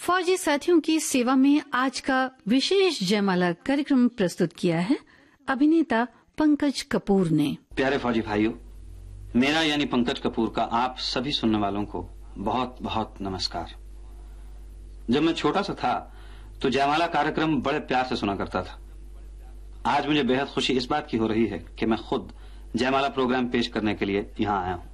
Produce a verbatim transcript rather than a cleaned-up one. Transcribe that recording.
फौजी साथियों की सेवा में आज का विशेष जयमाला कार्यक्रम प्रस्तुत किया है अभिनेता पंकज कपूर ने। प्यारे फौजी भाइयों, मेरा यानी पंकज कपूर का आप सभी सुनने वालों को बहुत बहुत नमस्कार। जब मैं छोटा सा था तो जयमाला कार्यक्रम बड़े प्यार से सुना करता था। आज मुझे बेहद खुशी इस बात की हो रही है कि मैं खुद जयमाला प्रोग्राम पेश करने के लिए यहाँ आया हूँ।